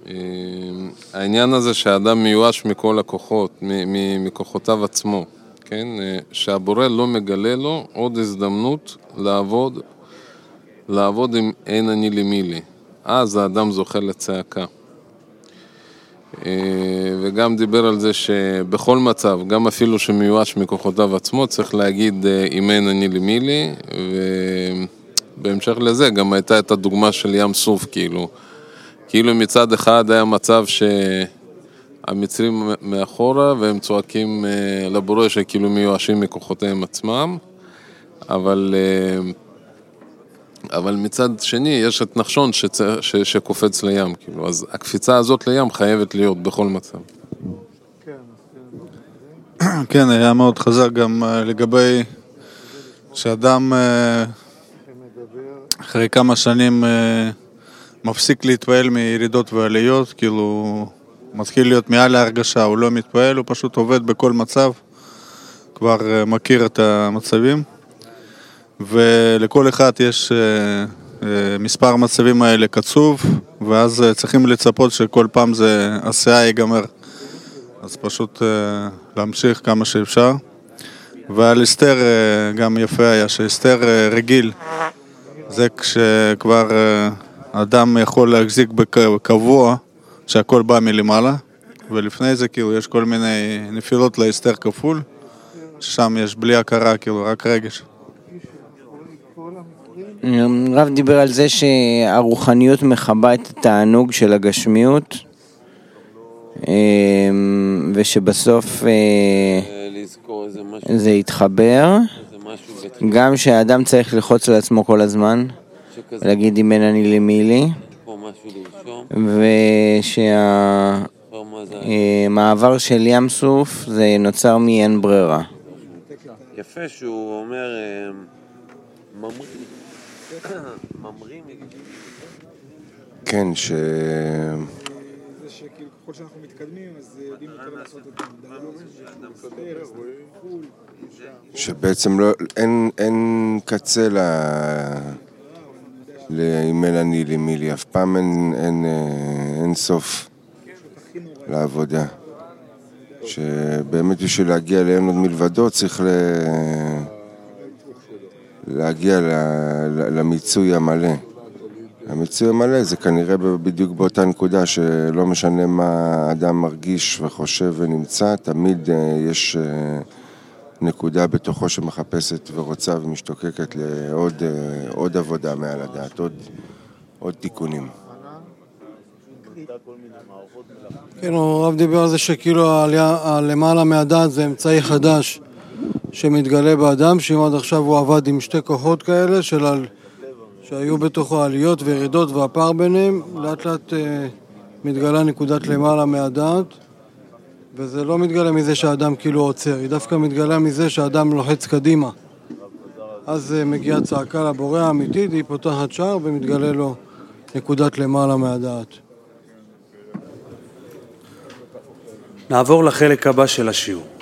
העניין הזה שהאדם מיואש מכל הכוחות, מכוחותיו עצמו, כן? שהבורא לא מגלה לו עוד הזדמנות לעבוד עם אין אני לי מי לי. אז האדם זוכה לצעקה. וגם דיבר על זה שבכל מצב, גם אפילו שמיואש מכוחותיו עצמו, צריך להגיד אם אין אני לי מי לי, ובהמשך לזה גם הייתה את הדוגמה של ים סוף, כאילו מצד אחד היה מצב שהמצרים מאחורה והם צועקים לבורא שכאילו מיואשים מכוחותיהם עצמם, אבל מצד שני יש את נחשון שקופץ לים, כאילו, אז הקפיצה הזאת לים חייבת להיות בכל מצב. כן, היה מאוד חזק גם לגבי שאדם אחרי כמה שנים מפסיק להתפעל מירידות ועליות, כאילו מתחיל להיות מעל ההרגשה, הוא לא מתפעל, הוא פשוט עובד בכל מצב, כבר מכיר את המצבים, ולכל אחד יש מספר מצבים האלה קצוב, ואז צריכים לצפות שכל פעם זה עשייה ייגמר, אז פשוט להמשיך כמה שאפשר. ועל אסתר גם יפה היה שאסתר רגיל, זה כשכבר אדם יכול להחזיק בקבוע שהכל בא מלמעלה, ולפני זה כאילו יש כל מיני נפילות לאסתר כפול, ששם יש בלי הכרה, כאילו רק רגש. רב דיבר על זה שהרוחניות מחבה את התענוג של הגשמיות, ושבסוף זה יתחבר, גם שהאדם צריך ללחוץ על עצמו כל הזמן, להגיד אם אין אני לי מי לי, ושהמעבר של ים סוף זה נוצר מאין ברירה. יפה שהוא אומר ממרים. כן, זה שכאילו ככל שאנחנו מתקדמים אז יודעים יותר לעשות את זה. שבעצם אין קצה אם אין אני לי מי לי, אף פעם אין סוף לעבודה. שבאמת בשביל להגיע לאין עוד מלבדו צריך להגיע למיצוי המלא. המיצוי המלא זה כנראה בדיוק באותה נקודה שלא משנה מה האדם מרגיש וחושב ונמצא, תמיד יש נקודה בתוכו שמחפשת ורוצה ומשתוקקת לעוד עבודה מעל הדעת, עוד תיקונים. כן, הרב דיבר על זה שכאילו למעלה מהדעת זה אמצעי חדש שמתגלה באדם, שאם עד עכשיו הוא עבד עם שתי כוחות כאלה שהיו בתוכו עליות וירידות והפער ביניהם, לאט לאט מתגלה נקודת למעלה מהדעת, וזה לא מתגלה מזה שהאדם כאילו עוצר, היא דווקא מתגלה מזה שהאדם לוחץ קדימה. אז מגיעה צעקה לבורא האמיתית, היא פותחת שער ומתגלה לו נקודת למעלה מהדעת. נעבור לחלק הבא של השיעור.